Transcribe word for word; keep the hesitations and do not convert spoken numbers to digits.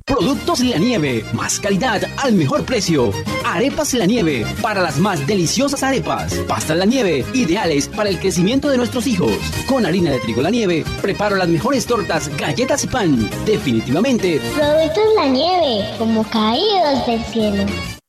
Productos La Nieve, más calidad al mejor precio. Arepas La Nieve, para las más deliciosas arepas. Pastas La Nieve, ideales para el crecimiento de nuestros hijos. Con harina de trigo La Nieve, preparo las mejores tortas, galletas y pan. Definitivamente, Productos La Nieve, como caídos del cielo.